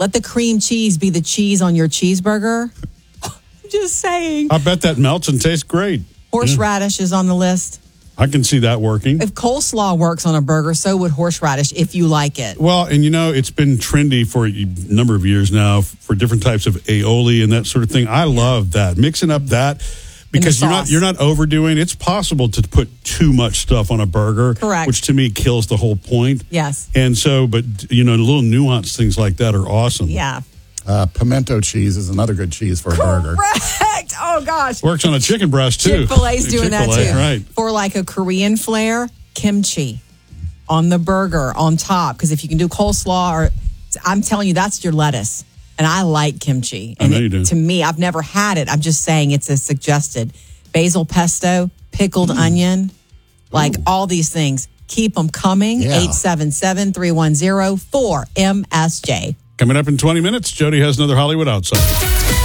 Let the cream cheese be the cheese on your cheeseburger. I'm just saying. I bet that melts and tastes great. Horseradish is on the list. I can see that working. If coleslaw works on a burger, so would horseradish if you like it. Well, and it's been trendy for a number of years now for different types of aioli and that sort of thing. I love that. Mixing up that because you're not overdoing. It's possible to put too much stuff on a burger, correct? Which to me kills the whole point. Yes. And so, but little nuanced things like that are awesome. Yeah. Pimento cheese is another good cheese for a burger. Correct. Oh, gosh. Works on a chicken breast, too. Chick-fil-A's doing that, too. Right. For like a Korean flair, kimchi on the burger on top. Because if you can do coleslaw, I'm telling you, that's your lettuce. And I like kimchi. And I know you do. To me, I've never had it. I'm just saying it's a suggested. Basil pesto, pickled onion, like all these things. Keep them coming. Yeah. 877-310-4MSJ. Coming up in 20 minutes, Jody has another Hollywood Outsider.